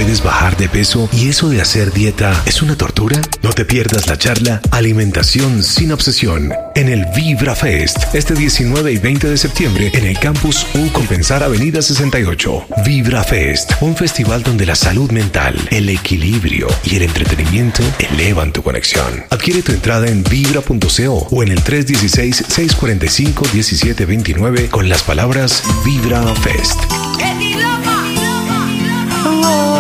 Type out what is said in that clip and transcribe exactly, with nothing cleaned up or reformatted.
¿Quieres bajar de peso y eso de hacer dieta es una tortura? No te pierdas la charla Alimentación sin Obsesión en el Vibra Fest este diecinueve y veinte de septiembre en el campus U Compensar Avenida sesenta y ocho. Vibra Fest, un festival donde la salud mental, el equilibrio y el entretenimiento elevan tu conexión. Adquiere tu entrada en vibra punto co o en el tres uno seis, seis cuatro cinco, uno siete dos nueve con las palabras Vibra Fest. Oh,